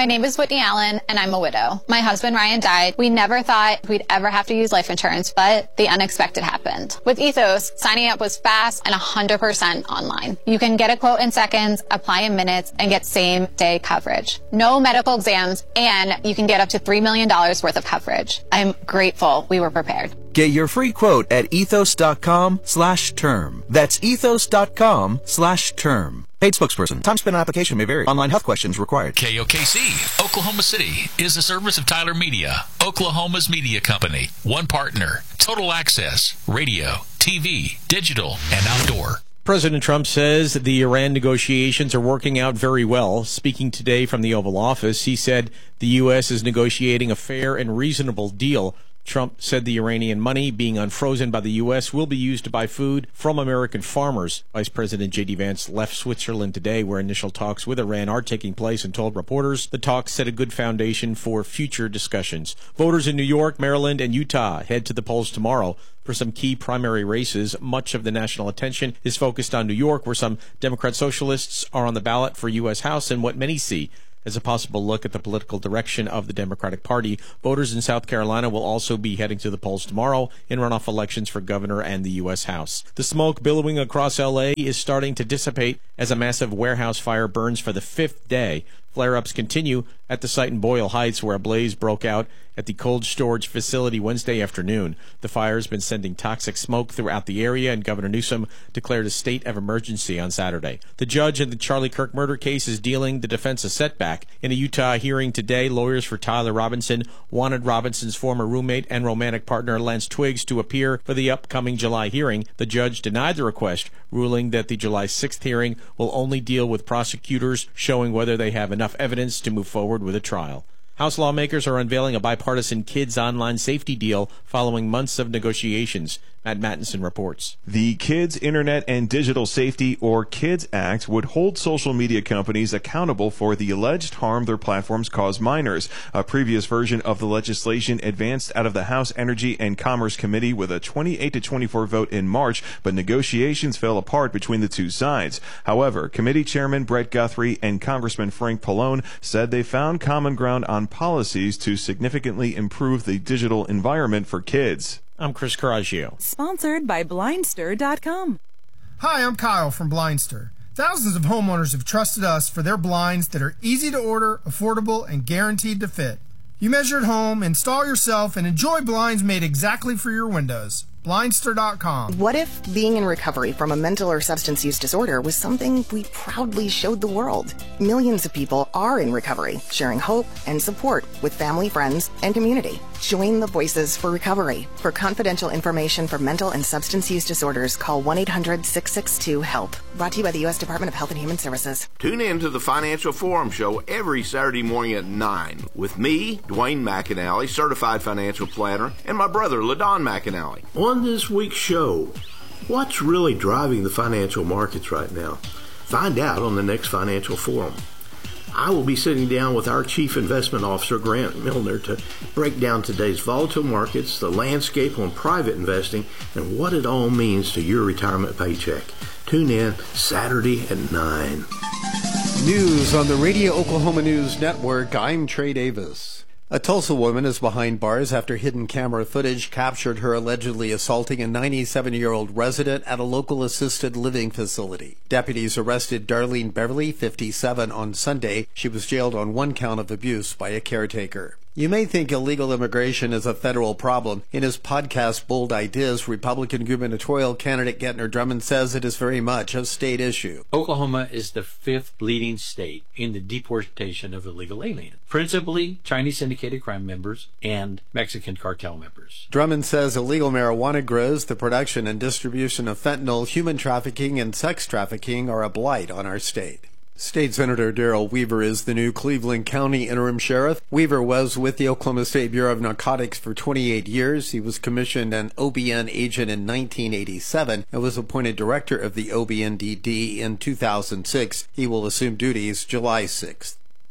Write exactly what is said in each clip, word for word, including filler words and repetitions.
My name is Whitney Allen, and I'm a widow. My husband, Ryan, died. We never thought we'd ever have to use life insurance, but the unexpected happened. With Ethos, signing up was fast and one hundred percent online. You can get a quote in seconds, apply in minutes, and get same-day coverage. No medical exams, and you can get up to three million dollars worth of coverage. I'm grateful we were prepared. Get your free quote at ethos.com slash term. That's ethos.com slash term. Paid spokesperson. Time spent on application may vary. Online health questions required. K O K C, Oklahoma City, is a service of Tyler Media, Oklahoma's media company. One partner, total access, radio, T V, digital, and outdoor. President Trump says the Iran negotiations are working out very well. Speaking today from the Oval Office, he said the U S is negotiating a fair and reasonable deal. Trump said the Iranian money being unfrozen by the U S will be used to buy food from American farmers. Vice President J D Vance left Switzerland today, where initial talks with Iran are taking place, and told reporters the talks set a good foundation for future discussions. Voters in New York, Maryland, and Utah head to the polls tomorrow for some key primary races. Much of the national attention is focused on New York, where some Democrat socialists are on the ballot for U S House, and what many see as a possible look at the political direction of the Democratic Party. Voters in South Carolina will also be heading to the polls tomorrow in runoff elections for governor and the U S House. The smoke billowing across L A is starting to dissipate as a massive warehouse fire burns for the fifth day. Flare-ups continue at the site in Boyle Heights, where a blaze broke out at the cold storage facility Wednesday afternoon. The fire has been sending toxic smoke throughout the area, and Governor Newsom declared a state of emergency on Saturday. The judge in the Charlie Kirk murder case is dealing the defense a setback. In a Utah hearing today, lawyers for Tyler Robinson wanted Robinson's former roommate and romantic partner Lance Twiggs to appear for the upcoming July hearing. The judge denied the request, ruling that the July sixth hearing will only deal with prosecutors showing whether they have enough evidence to move forward with a trial. House lawmakers are unveiling a bipartisan kids online safety deal following months of negotiations. Matt Mattinson reports. The Kids Internet and Digital Safety, or KIDS Act, would hold social media companies accountable for the alleged harm their platforms cause minors. A previous version of the legislation advanced out of the House Energy and Commerce Committee with a twenty-eight to twenty-four vote in March, but negotiations fell apart between the two sides. However, Committee Chairman Brett Guthrie and Congressman Frank Pallone said they found common ground on policies to significantly improve the digital environment for kids. I'm Chris Coraggio. Sponsored by Blindster dot com. Hi, I'm Kyle from Blindster. Thousands of homeowners have trusted us for their blinds that are easy to order, affordable, and guaranteed to fit. You measure at home, install yourself, and enjoy blinds made exactly for your windows. Blindster dot com. What if being in recovery from a mental or substance use disorder was something we proudly showed the world? Millions of people are in recovery, sharing hope and support with family, friends, and community. Join the Voices for Recovery. For confidential information for mental and substance use disorders, call one eight hundred six six two HELP. Brought to you by the U S Department of Health and Human Services. Tune in to the Financial Forum Show every Saturday morning at nine with me, Dwayne McAnally, certified financial planner, and my brother, LaDon McAnally. On this week's show, what's really driving the financial markets right now? Find out on the next Financial Forum. I will be sitting down with our Chief Investment Officer, Grant Milner, to break down today's volatile markets, the landscape on private investing, and what it all means to your retirement paycheck. Tune in Saturday at nine. News on the Radio Oklahoma News Network. I'm Trey Davis. A Tulsa woman is behind bars after hidden camera footage captured her allegedly assaulting a ninety-seven-year-old resident at a local assisted living facility. Deputies arrested Darlene Beverly, fifty-seven, on Sunday. She was jailed on one count of abuse by a caretaker. You may think illegal immigration is a federal problem. In his podcast, Bold Ideas, Republican gubernatorial candidate Gettner Drummond says it is very much a state issue. Oklahoma is the fifth leading state in the deportation of illegal aliens, principally Chinese syndicated crime members and Mexican cartel members. Drummond says illegal marijuana grows, the production and distribution of fentanyl, human trafficking, and sex trafficking are a blight on our state. State Senator Darrell Weaver is the new Cleveland County interim sheriff. Weaver was with the Oklahoma State Bureau of Narcotics for twenty-eight years. He was commissioned an O B N agent in nineteen eighty-seven and was appointed director of the O B N D D in two thousand six. He will assume duties July sixth.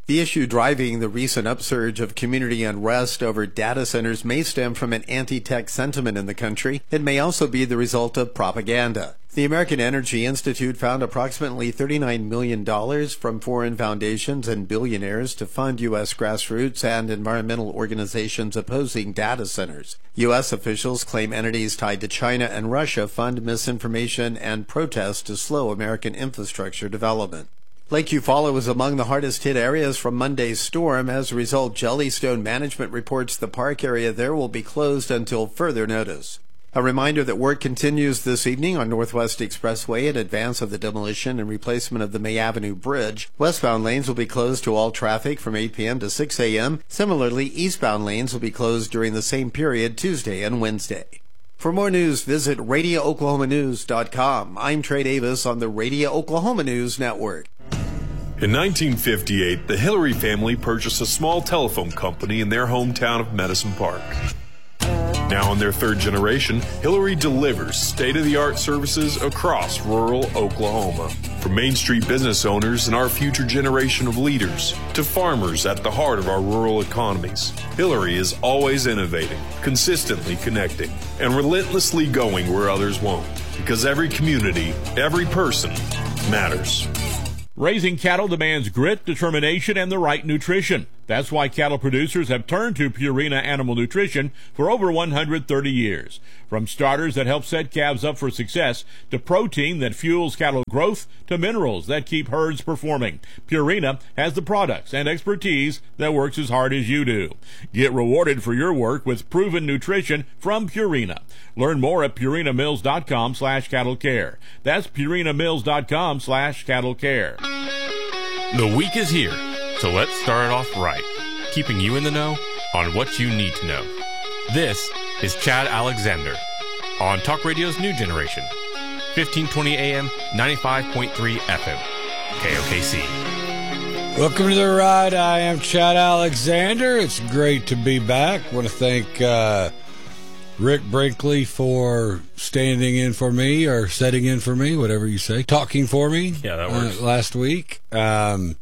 The issue driving the recent upsurge of community unrest over data centers may stem from an anti-tech sentiment in the country. It may also be the result of propaganda. The American Energy Institute found approximately thirty-nine million dollars from foreign foundations and billionaires to fund U S grassroots and environmental organizations opposing data centers. U S officials claim entities tied to China and Russia fund misinformation and protests to slow American infrastructure development. Lake Eufaula was among the hardest hit areas from Monday's storm. As a result, Jellystone Management reports the park area there will be closed until further notice. A reminder that work continues this evening on Northwest Expressway in advance of the demolition and replacement of the May Avenue Bridge. Westbound lanes will be closed to all traffic from eight p.m. to six a.m. Similarly, eastbound lanes will be closed during the same period Tuesday and Wednesday. For more news, visit radio oklahoma news dot com. I'm Trey Davis on the Radio Oklahoma News Network. In nineteen fifty-eight, the Hillary family purchased a small telephone company in their hometown of Medicine Park. Now in their third generation, Hillary delivers state-of-the-art services across rural Oklahoma. From Main Street business owners and our future generation of leaders to farmers at the heart of our rural economies, Hillary is always innovating, consistently connecting, and relentlessly going where others won't. Because every community, every person matters. Raising cattle demands grit, determination, and the right nutrition. That's why cattle producers have turned to Purina Animal Nutrition for over one hundred thirty years. From starters that help set calves up for success, to protein that fuels cattle growth, to minerals that keep herds performing, Purina has the products and expertise that works as hard as you do. Get rewarded for your work with proven nutrition from Purina. Learn more at Purina Mills dot com slash cattle care. That's Purina Mills dot com slash cattle care. The week is here, so let's start it off right, keeping you in the know on what you need to know. This is Chad Alexander on Talk Radio's New Generation, fifteen twenty A M, ninety-five point three F M, K O K C. Welcome to the ride. I am Chad Alexander. It's great to be back. I want to thank uh, Rick Brinkley for standing in for me, or setting in for me, whatever you say, talking for me. Yeah, that works. Uh, last week. Um,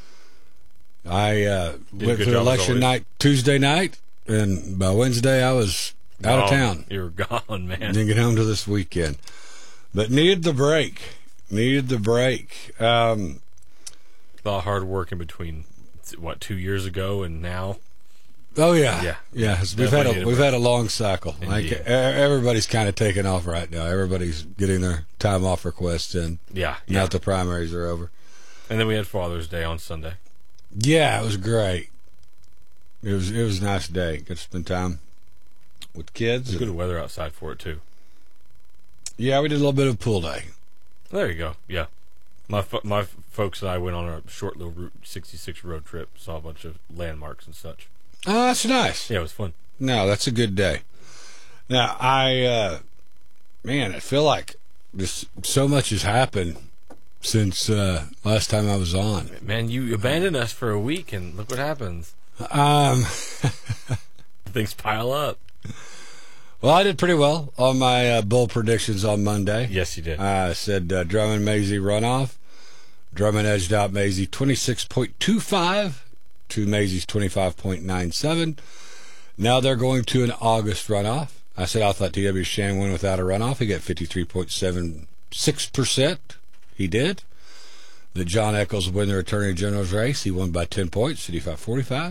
I uh, went to election night Tuesday night, and by Wednesday I was out oh, of town. You were gone, man. Didn't get home till this weekend. But needed the break. Needed the break. Um, a lot of hard work in between, what, two years ago and now? Oh yeah, yeah, yeah. We've had a, a we've had a long cycle. Indeed. Like everybody's kind of taking off right now. Everybody's getting their time off requests in. Yeah, now yeah. that the primaries are over. And then we had Father's Day on Sunday. Yeah, it was great. It was it was a nice day. Got to spend time with kids. It was good weather outside for it too. Yeah, we did a little bit of pool day. There you go. Yeah, my my folks and I went on a short little Route sixty-six road trip. Saw a bunch of landmarks and such. Oh, that's nice. Yeah, it was fun. No, that's a good day. Now, I, uh, man, I feel like just so much has happened since uh, last time I was on. Man, you abandoned us for a week, and look what happens. Um, Things pile up. Well, I did pretty well on my uh, bull predictions on Monday. Yes, you did. I said uh, Drummond Maisie runoff. Drummond edged out Maisie twenty-six point two five. To Maisie's twenty-five point nine seven. Now they're going to an August runoff. I said I thought T W Shan won without a runoff. He got fifty-three point seven six percent. He did. That John Eccles win the Attorney General's race. He won by ten points, fifty-five forty-five.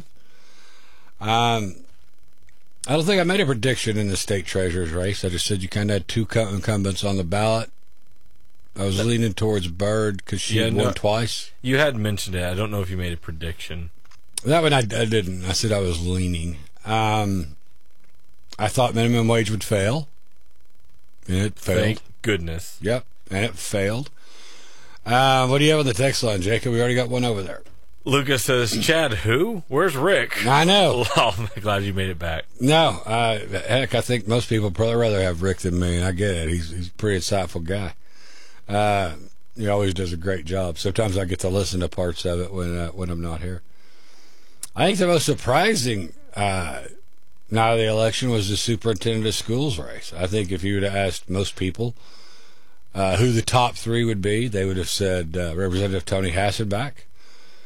Um, I don't think I made a prediction in the state treasurer's race. I just said you kind of had two incumbents on the ballot. I was leaning towards Bird because she yeah, had no, won twice. You had mentioned it. I don't know if you made a prediction. That one I, I didn't. I said I was leaning. Um, I thought minimum wage would fail. And it failed. Thank goodness. Yep, and it failed. Uh, what do you have on the text line, Jacob? We already got one over there. Lucas says, Chad, who? Where's Rick? I know. Oh, I'm glad you made it back. No, uh, heck, I think most people would probably rather have Rick than me, and I get it. He's, he's a pretty insightful guy. Uh, he always does a great job. Sometimes I get to listen to parts of it when uh, when I'm not here. I think the most surprising uh, now of the election was the superintendent of schools race. I think if you would have asked most people uh, who the top three would be, they would have said uh, Representative Tony Hasselbeck,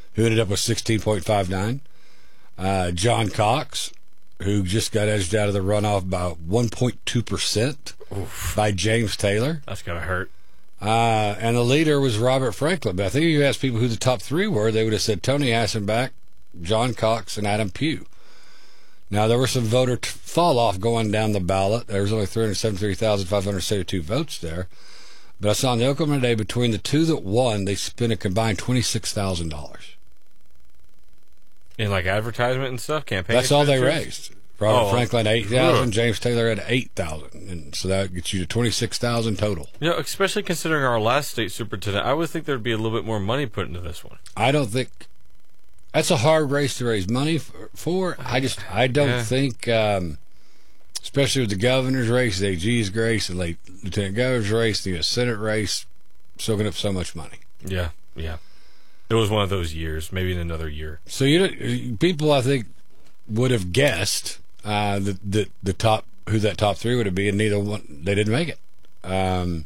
who ended up with sixteen point five nine. Uh, John Cox, who just got edged out of the runoff by one point two percent by James Taylor. That's going to hurt. Uh, and the leader was Robert Franklin. But I think if you asked people who the top three were, they would have said Tony Hassenbach, John Cox, and Adam Pugh. Now, there were some voter t- fall-off going down the ballot. There was only three hundred seventy-three thousand five hundred seventy-two votes there. But I saw in the Oklahoma today, between the two that won, they spent a combined twenty-six thousand dollars. In, like, advertisement and stuff? Campaign That's all they expenditures? raised. Robert oh, Franklin, eight thousand dollars. James Taylor had eight thousand dollars. And so that gets you to twenty-six thousand dollars total. You know, especially considering our last state superintendent, I would think there'd be a little bit more money put into this one. I don't think... That's a hard race to raise money for. for. I just, I don't Yeah. think, um, especially with the governor's race, the A G's race, the late lieutenant governor's race, the U S Senate race, soaking up so much money. Yeah, yeah. It was one of those years, maybe in another year. So you know, people, I think, would have guessed uh, the, the the top who that top three would have been, and neither one they didn't make it. Um,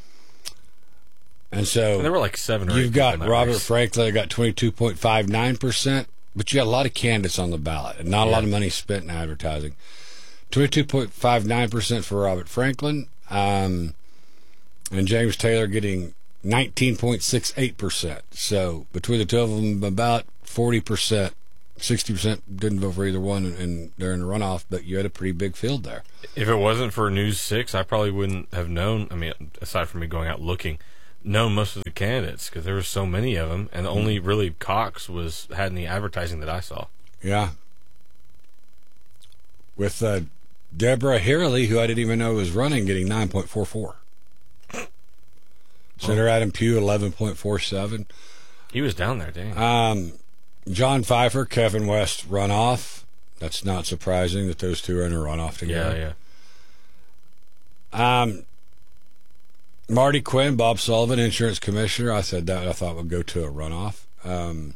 and so And there were like seven or eight you've got people in that Robert race. Franklin got twenty two point five nine percent, but you got a lot of candidates on the ballot and not a Yeah. lot of money spent in advertising. Twenty two point five nine percent for Robert Franklin, um, and James Taylor getting nineteen point six eight percent. So between the two of them, about forty percent, sixty percent didn't vote for either one, and they're in the runoff. But you had a pretty big field there. If it wasn't for News six, I probably wouldn't have known, I mean, aside from me going out looking, known most of the candidates because there were so many of them, and only really Cox was had any advertising that I saw. Yeah. With uh, Deborah Hurley, who I didn't even know was running, getting nine point four four. Senator Adam Pugh, eleven point four seven. He was down there, dang. Um, John Pfeiffer, Kevin West runoff. That's not surprising that those two are in a runoff together. Yeah, yeah. Um, Marty Quinn, Bob Sullivan, insurance commissioner. I said that I thought would go to a runoff. Um,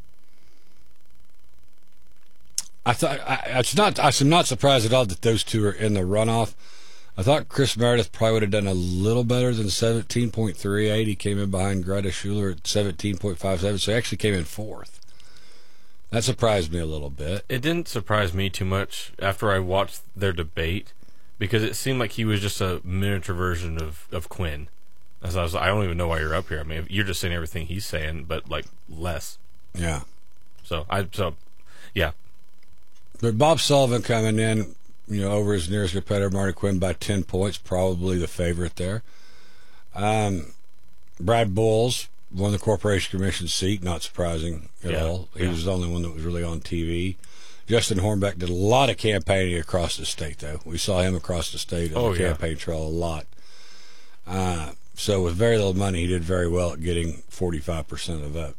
I thought I, it's not. I'm not surprised at all that those two are in the runoff. I thought Chris Meredith probably would have done a little better than seventeen point three eight. He came in behind Greta Schuler at seventeen point five seven, so he actually came in fourth. That surprised me a little bit. It didn't surprise me too much after I watched their debate because it seemed like he was just a miniature version of, of Quinn. As I was, I don't even know why you're up here. I mean, you're just saying everything he's saying, but like less. Yeah. So I so yeah. But Bob Sullivan coming in, you know, over his nearest competitor, Marty Quinn, by ten points, probably the favorite there. Um, Brad Bowles won the Corporation Commission seat, not surprising at Yeah, all. He yeah. was the only one that was really on T V. Justin Hornbeck did a lot of campaigning across the state, though. We saw him across the state on Oh, the yeah. campaign trail a lot. Uh, so with very little money, he did very well at getting forty-five percent of the vote.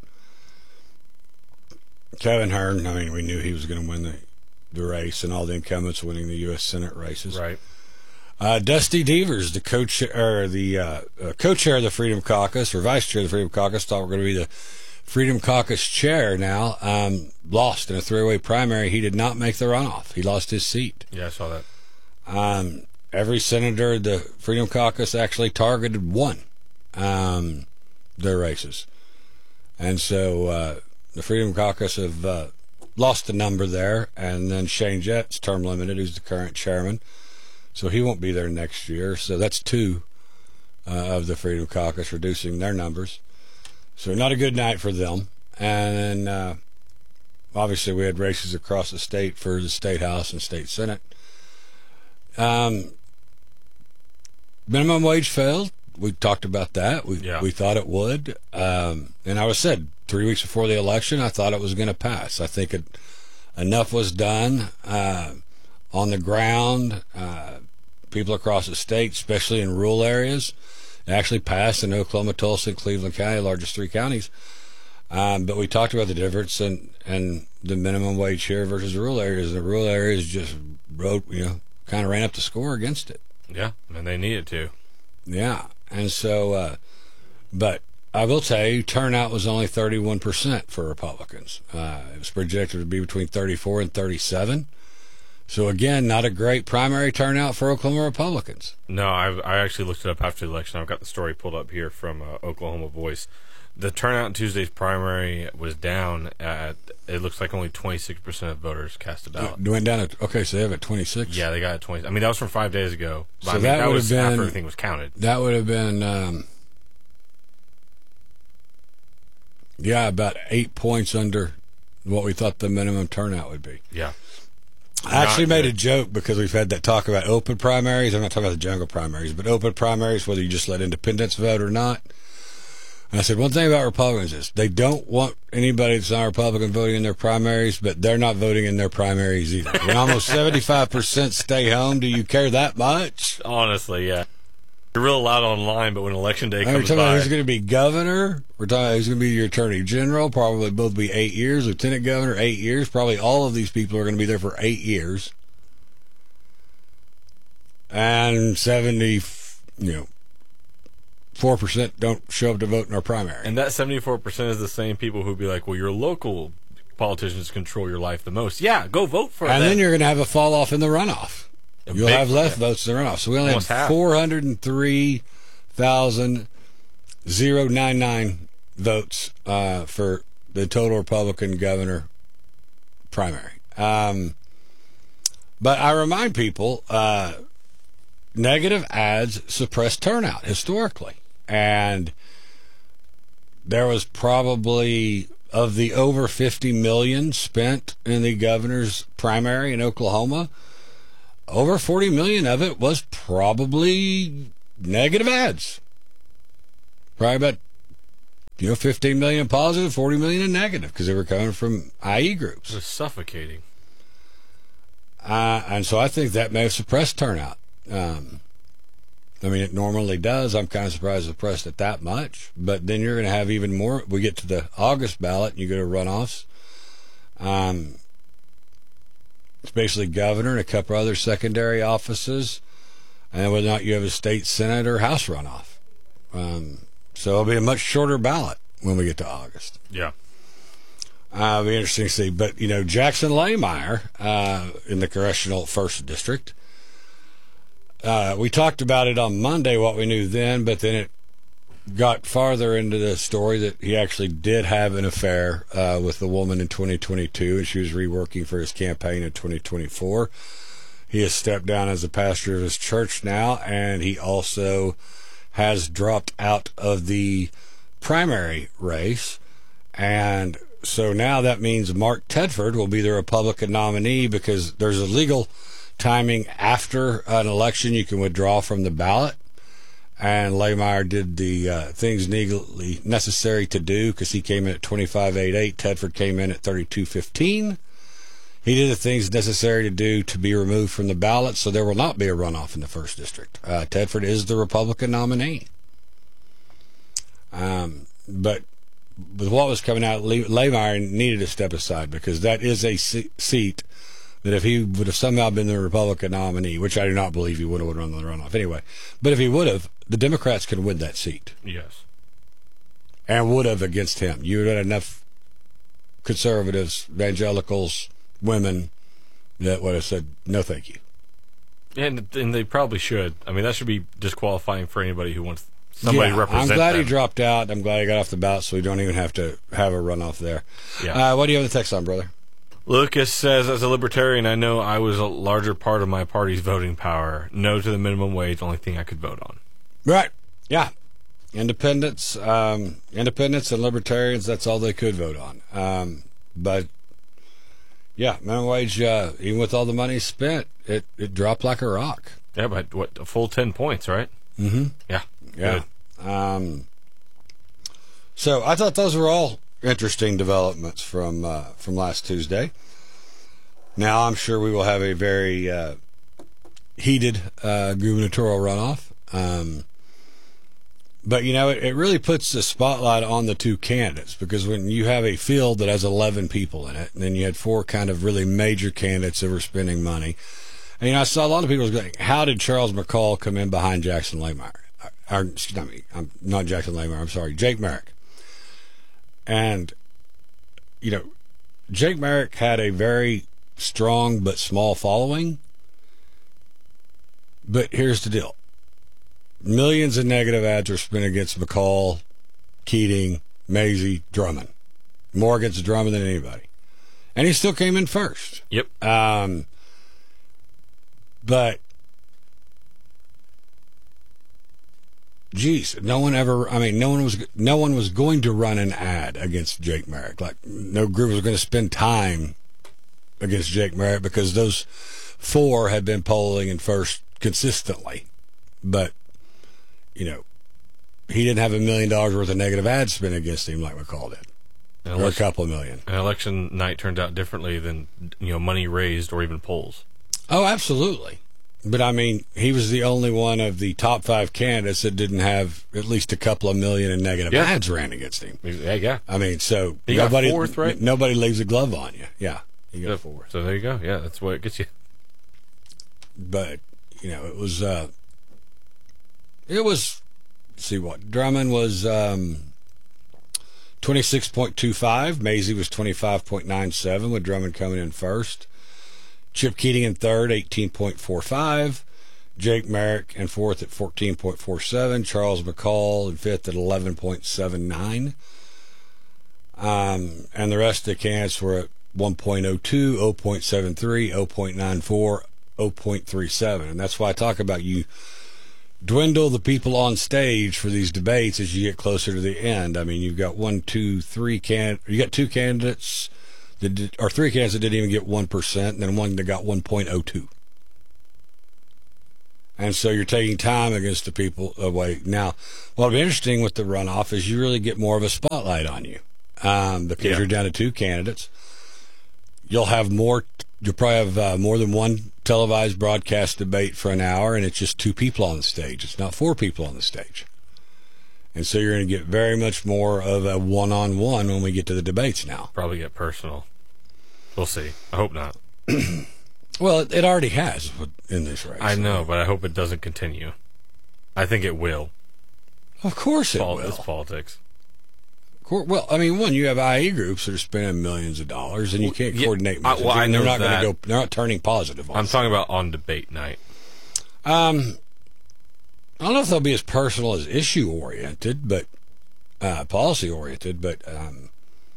Kevin Hearn, I mean, we knew he was going to win the, the race, and all the incumbents winning the U S Senate races. Right. Uh, Dusty Devers, the coach or the uh, uh, co-chair of the Freedom Caucus, or vice chair of the Freedom Caucus, thought we're going to be the Freedom Caucus chair now. Um, lost in a three-way primary. He did not make the runoff. He lost his seat. Yeah, I saw that. Um, every senator of the Freedom Caucus actually targeted one um, their races, and so uh, the Freedom Caucus have uh, lost a number there. And then Shane Jett's term limited, who's the current chairman. So he won't be there next year. So that's two uh, of the Freedom Caucus reducing their numbers. So not a good night for them. And uh, obviously we had races across the state for the State House and State Senate. Um, minimum wage failed. We talked about that. We Yeah. we thought it would. Um, and I was said three weeks before the election, I thought it was going to pass. I think it, enough was done uh, on the ground. Uh, people across the state, especially in rural areas, it actually passed in Oklahoma, Tulsa, and Cleveland County, the largest three counties. Um, but we talked about the difference in, in the minimum wage here versus rural areas. The rural areas just wrote, you know, kind of ran up the score against it. Yeah, and they needed to. Yeah. And so, uh, but I will tell you, turnout was only thirty-one percent for Republicans. Uh, it was projected to be between thirty-four and thirty-seven. So again, not a great primary turnout for Oklahoma Republicans. No, I I actually looked it up after the election. I've got the story pulled up here from uh, Oklahoma Voice. The turnout in Tuesday's primary was down at, it looks like only twenty-six percent of voters cast a ballot. It went down at, okay, so they have it twenty-six? Yeah, they got it twenty. I mean, that was from five days ago. So I mean, that, that would was have been, after everything was counted. That would have been, um, yeah, about eight points under what we thought the minimum turnout would be. Yeah. I actually Not made good. a joke because we've had that talk about open primaries. I'm not talking about the general primaries, but open primaries, whether you just let independents vote or not. And I said, one thing about Republicans is they don't want anybody that's not Republican voting in their primaries, but they're not voting in their primaries either. When almost seventy-five percent stay home, do you care that much? Honestly, yeah. You're real loud online, but when election day We're comes talking about by, who's going to be governor. We're talking about who's going to be your attorney general. Probably both be eight years. Lieutenant governor, eight years. Probably all of these people are going to be there for eight years. And seventy, you know, four percent don't show up to vote in our primary. and that seventy-four percent is the same people who'd be like, well, your local politicians control your life the most. Yeah, go vote for them. And then you're going to have a fall off in the runoff. A You'll big- have less yeah. votes in the runoff. So we only Almost have half. four hundred three thousand ninety-nine votes uh, for the total Republican governor primary. Um, but I remind people, uh, negative ads suppress turnout historically. And there was probably, of the over fifty million spent in the governor's primary in Oklahoma, over forty million of it was probably negative ads. Probably about, you know, fifteen million positive, forty million in negative, because they were coming from I E groups. It's suffocating. Uh, and so I think that may have suppressed turnout. Um, I mean, it normally does. I'm kind of surprised it suppressed it that much. But then you're going to have even more. We get to the August ballot, and you go to runoffs. Um, it's basically governor and a couple other secondary offices, and whether or not you have a state senate or house runoff. Um, so it'll be a much shorter ballot when we get to August. Yeah. Uh, it'll be interesting to see. But, you know, Jackson Lahmeyer uh, in the congressional first district, uh, we talked about it on Monday, what we knew then, but then it got farther into the story that he actually did have an affair uh, with the woman in twenty twenty-two, and she was reworking for his campaign in twenty twenty-four. He has stepped down as a pastor of his church now, and he also has dropped out of the primary race. And so now that means Mark Tedford will be the Republican nominee, because there's a legal timing after an election you can withdraw from the ballot. And Lahmeyer did the uh, things legally necessary to do, because he came in at twenty-five eighty-eight. Tedford came in at thirty-two fifteen. He did the things necessary to do to be removed from the ballot, so there will not be a runoff in the first district. Uh, Tedford is the Republican nominee. Um, but with what was coming out, Lahmeyer needed to step aside, because that is a se- seat that if he would have somehow been the Republican nominee, which I do not believe he would have run the runoff anyway, but if he would have, the Democrats could win that seat. Yes. And would have against him. You would have enough conservatives, evangelicals, women that would have said, no thank you. And and they probably should. I mean, that should be disqualifying for anybody who wants somebody yeah, to represent I'm glad them. he dropped out. I'm glad he got off the ballot, so we don't even have to have a runoff there. Yeah. Uh, what do you have the text on, brother? Lucas says, as a libertarian, I know I was a larger part of my party's voting power. No to the minimum wage, only thing I could vote on. Right. Yeah. Independents, um, independents and libertarians, that's all they could vote on. Um, but, yeah, minimum wage, uh, even with all the money spent, it, it dropped like a rock. Yeah, but what, a full ten points, right? Mm-hmm. Yeah. Yeah. Um, so I thought those were all interesting developments from uh, from last Tuesday. Now I'm sure we will have a very uh, heated uh, gubernatorial runoff. Um, but, you know, it, it really puts the spotlight on the two candidates, because when you have a field that has eleven people in it, and then you had four kind of really major candidates that were spending money. And, you know, I saw a lot of people going, how did Charles McCall come in behind Jackson Lahmeyer? Or, excuse me, I'm not Jackson Lahmeyer, I'm sorry, Jake Merrick. And, you know, Jake Merrick had a very strong but small following. But here's the deal. Millions of negative ads were spent against McCall, Keating, Mazie, Drummond. More against Drummond than anybody. And he still came in first. Yep. Um, but, geez, no one ever, I mean, no one was, no one was going to run an ad against Jake Merrick. Like, no group was going to spend time against Jake Merrick because those four had been polling in first consistently. But, you know, he didn't have a million dollars worth of negative ad spent against him like McCall did. Or a couple of million. An election night turned out differently than, you know, money raised or even polls. Oh, absolutely. But, I mean, he was the only one of the top five candidates that didn't have at least a couple of million in negative yeah. ads ran against him. Yeah, yeah. I mean, so he nobody, got fourth, right? n- nobody leaves a glove on you. Yeah, he got yeah. fourth. So there you go. Yeah, that's what it gets you. But, you know, it was, uh, it was, let's see what, Drummond was um, twenty-six point two five. Mazie was twenty-five point nine seven with Drummond coming in first. Chip Keating in third, eighteen point four five. Jake Merrick in fourth at fourteen point four seven. Charles McCall in fifth at eleven point seven nine. Um, and the rest of the candidates were at one point oh two, zero point seven three, zero point nine four, zero point three seven. And that's why I talk about you dwindle the people on stage for these debates as you get closer to the end. I mean, you've got one, two, three can you got two candidates that did, or three candidates that didn't even get one percent, and then one that got one point oh two. And so you're taking time against the people away. Now, what'll be interesting with the runoff is you really get more of a spotlight on you um, because yeah. you're down to two candidates. You'll have more, you'll probably have uh, more than one televised broadcast debate for an hour, and it's just two people on the stage. It's not four people on the stage. And so you're going to get very much more of a one-on-one when we get to the debates now. Probably get personal. We'll see. I hope not. Well, it, it already has in this race. I know, but I hope it doesn't continue. I think it will. Of course it Pol- will. It's politics. Well, I mean, one, you have I E groups that are spending millions of dollars, and you can't Yeah, coordinate I- messaging. well, I know they're not that. going to go. They're not turning positive. On I'm talking about on debate night. Um, I don't know if they'll be as personal as issue oriented, but uh, policy oriented. But um,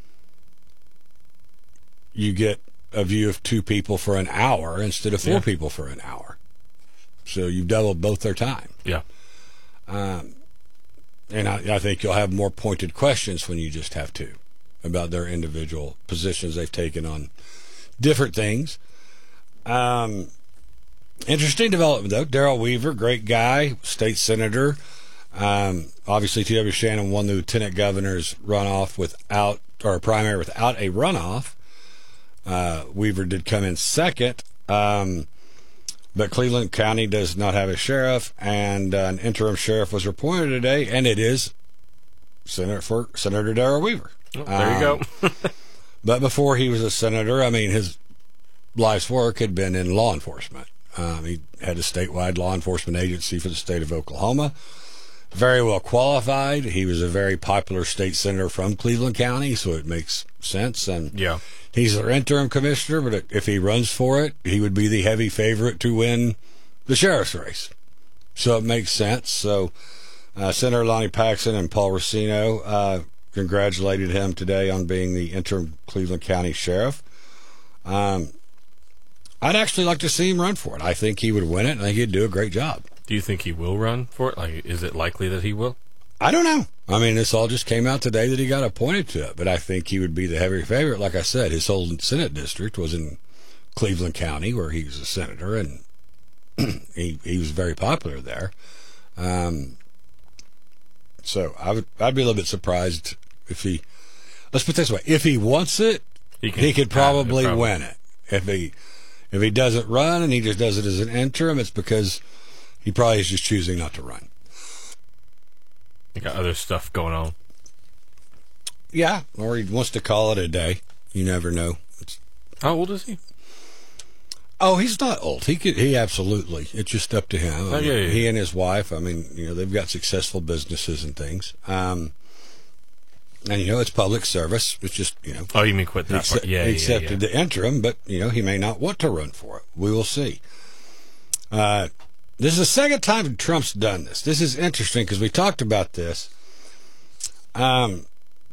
you get a view of two people for an hour instead of four Yeah. people for an hour, so you've doubled both their time. Yeah. Um, and I, I think you'll have more pointed questions when you just have two about their individual positions they've taken on different things. Um, interesting development, though. Darrell Weaver, great guy, state senator. Um, obviously, T W Shannon won the lieutenant governor's runoff without, or primary without a runoff. Uh, Weaver did come in second. Um, But Cleveland County does not have a sheriff, and uh, an interim sheriff was appointed today, and it is Senator for Senator Darrell Weaver. Oh, there you Um, go. But before he was a senator, I mean, his life's work had been in law enforcement. Um, he had a statewide law enforcement agency for the state of Oklahoma. Very well qualified. He was a very popular state senator from Cleveland County, so it makes sense. And yeah. He's their interim commissioner, but if he runs for it, he would be the heavy favorite to win the sheriff's race. So it makes sense. So uh, Senator Lonnie Paxson and Paul Racino uh, congratulated him today on being the interim Cleveland County sheriff. Um, I'd actually like to see him run for it. I think he would win it, and I think he'd do a great job. Do you think he will run for it? Like, is it likely that he will? I don't know. I mean, this all just came out today that he got appointed to it, but I think he would be the heavy favorite. Like I said, his whole Senate district was in Cleveland County, where he was a senator, and he he was very popular there. Um, so I would I'd be a little bit surprised if he. Let's put it this way: if he wants it, he, can, he could probably, probably win it. If he if he doesn't run and he just does it as an interim, it's because he probably is just choosing not to run. You got other stuff going on. Yeah, or he wants to call it a day. You never know. It's, How old is he? Oh, he's not old. He could. He absolutely. It's just up to him. I Oh, mean, yeah, yeah. He and his wife. I mean, you know, they've got successful businesses and things. Um, and you know, it's public service. It's just you know. Oh, you mean quit that accept, part? Yeah, he yeah, accepted yeah. the interim, but you know, he may not want to run for it. We will see. Uh, this is the second time Trump's done this. This is interesting because we talked about this. Um,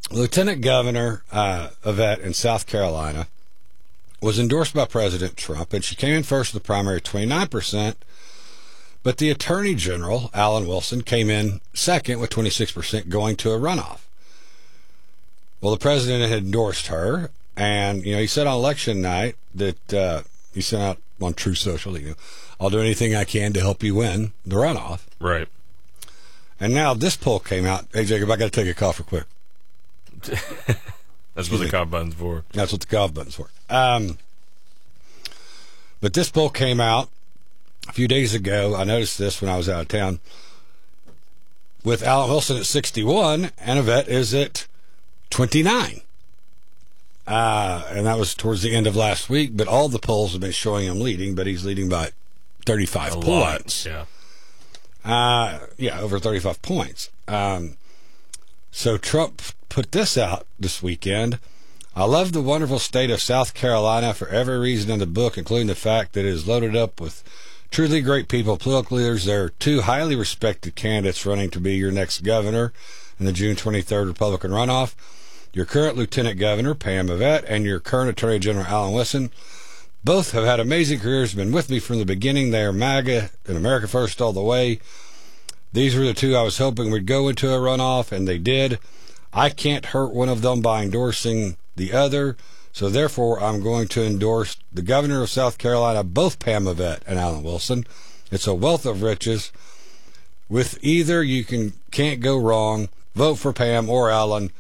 Lieutenant Governor uh, Yvette in South Carolina was endorsed by President Trump, and she came in first in the primary at twenty-nine percent. But the Attorney General, Alan Wilson, came in second with twenty-six percent going to a runoff. Well, the president had endorsed her, and, you know, he said on election night that uh, he sent out on True Social, you know, I'll do anything I can to help you win the runoff. Right. And now this poll came out. Hey, Jacob, I got to take a call for quick. That's what the cough button's for. That's what the cough button's for. Um, but this poll came out a few days ago. I noticed this when I was out of town. With Alan Wilson at sixty-one, and Yvette is at twenty-nine. Uh, and that was towards the end of last week, but all the polls have been showing him leading, but he's leading by thirty-five A points. lot, yeah. Uh, yeah, over thirty-five points. Um, so Trump put this out this weekend. I love the wonderful state of South Carolina for every reason in the book, including the fact that it is loaded up with truly great people, political leaders. There are two highly respected candidates running to be your next governor in the June twenty-third Republican runoff. Your current Lieutenant Governor, Pam Yvette, and your current Attorney General, Alan Wilson. Both have had amazing careers, been with me from the beginning. They are MAGA and America First all the way. These were the two I was hoping would go into a runoff, and they did. I can't hurt one of them by endorsing the other, so therefore I'm going to endorse the governor of South Carolina, both Pam Yvette and Alan Wilson. It's a wealth of riches. With either, you can can't go wrong. Vote for Pam or Alan.